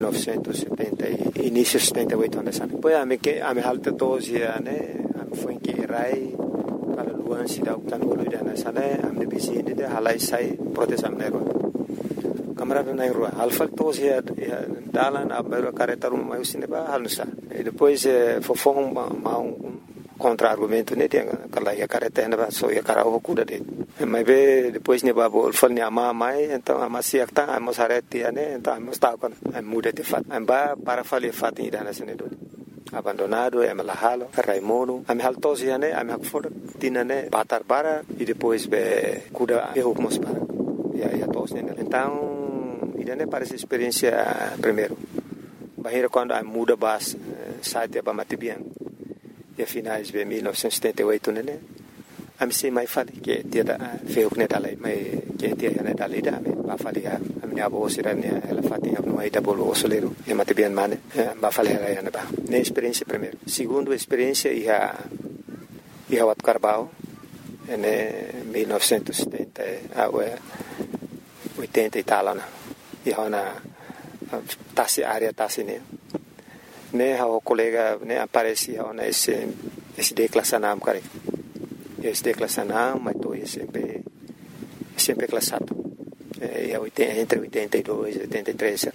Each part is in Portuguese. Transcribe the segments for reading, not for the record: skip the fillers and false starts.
1970, início de 78 anos. Depois, a halta 12 anos, foi em que Rai, para Luan, se dá o plano de anos, a minha vizinha, halai sai, proteção nero. Camarada na rua, alfa 12 dalan, a maior careta uma mais cinema, halnusa. E depois, foi um contra-argumento, né, tem aquela careta ainda só ia cara o cuida dele. Mas depois ne babo fal ne ama mai então ama siak ta ama sareti ane então ama sta kon muda de fat amba para fali fat ida na sene do abandonado é malahalo Raimundo am haltosi ane am hakfor tinane batar bara e depois be cuida eu mos para ya tos ne então ida ne parece experiência primeiro bahira quando am muda bas site ba matibian e finais de 1978 né am se mai fali que dia da feu que dalai mai que dia ne dalai da ba fali a minha avó sirane ela fatinha no aí da bolo soleiro e mate bem mane ba fali ela ne ba ne experiência primeiro segundo experiência ia wat Carbau ne 1970 a 80 e tal na e ona tasi área tasi ne o colega ne aparecia ona esse declassanam cara esse declassanam mas tô sempre classado entre 82 e 83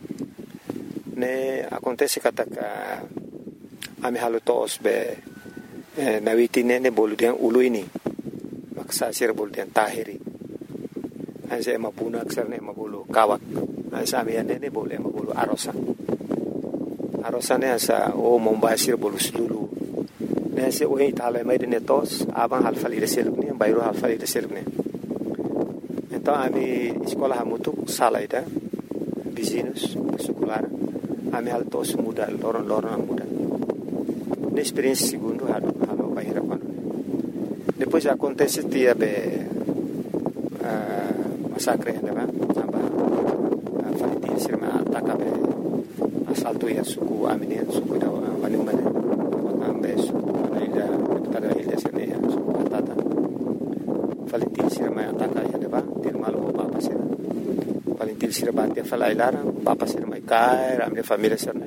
né acontece que a me halutos be na witine ne boludian uluini maksa sir boludian tahiri anse mabuna aksarne mabulu kawak anse amiane ne bolu mabulu arosane asa o mombasir bolu sulu nesse o Itália mais de netos aban halfali de selgne bairro halfali de selgne então a minha escola ha muito sala ida vizinhos escolar a minha altos muda loron muda na experiência segundo halo bairro quando depois acontece dia be massacre né aba fali sirma ataka be assalto ya suku amine suku da wani mane ambeso tada ilha sene suku atata Valentin sirma ataka ya deba dirmalo papa sir Valentin sirma dia fala ilara papa sir mai kai ramne família sirne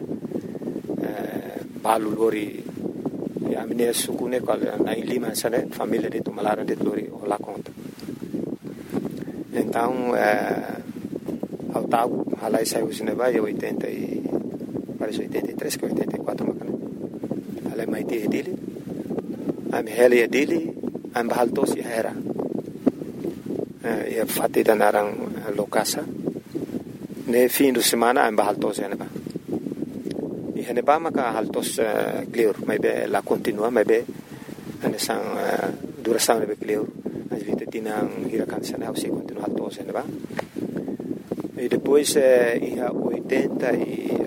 balu lori ya amine suku ne kal na lima sane família de tumalara de lori la conta então ao tal halai saiu cinema e 80 e parece 83 que 84 macana halai mai te dele am heli dele am baltos e era e fatti da narang lokasa ne fim de semana am baltos e neba e neba maka haltos clear mai be la continua mai be anesan duração ne be clear as vite tinang hirakan sana o se continua haltos e neba e depois ia 80 e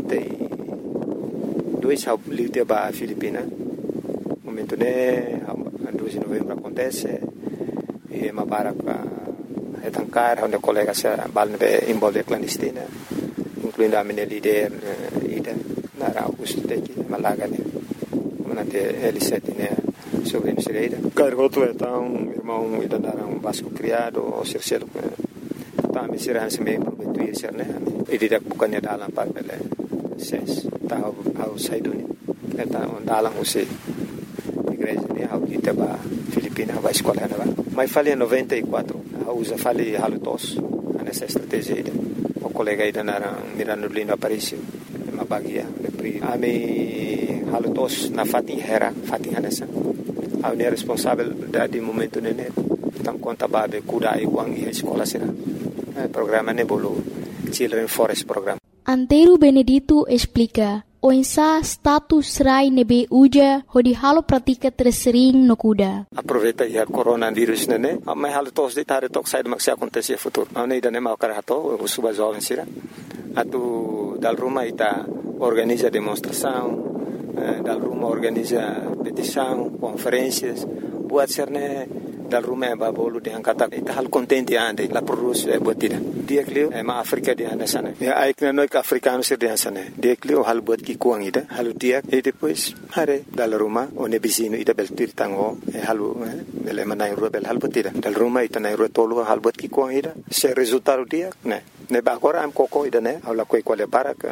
92 ao livre ba Filipina momento né 12 de novembro acontece e uma barca etancar onde colega se balne envolve clandestina incluindo a minha líder ida na Augusto Teki Malaga né manate L7 né sobre Nicereira cargoto então irmão ida dar Vasco criado o Circelo tá me será se me prometuir ser né e tidak bukannya dalam papel ses tahu au saiduni eta dalam usi igreja ne au kita ba Filipina ba escola na ba mas falei 94 usa falei halutos nessa estratégia ida o colega ida na Mirano Lindo Aparicio uma bagia a me halutos na Fatihera nessa au ne responsável da de momento nene tam conta ba be kuda e wang e escola será programa Nebolo Children Forest Program. Antero Benedito explica o insa status rai nebe uja hodi halo pratika tersering no kuda. Aproveita ya coronavírus nene, mas halo tos de tare tok sai maksi acontecer futuro. Não ida nem mau karato, o suba jovem sira. Atu dal Roma ita organiza demonstração, dal Roma organiza petição, conferências, buat serne dal Roma ba bolu de angkata ita hal contente ande la produce botida dia klio ma Afrika de anda sana ya aikna no ka africano sir de sana dia klio hal bot ki kuang ida halu dia e depois hare dal Roma one bisino ida bel tirtango halu bele manai ro bel hal botida dal Roma ita nai ro tolu hal bot ki kuang ida se resultado dia ne ba agora am koko ida ne ala koi quale barak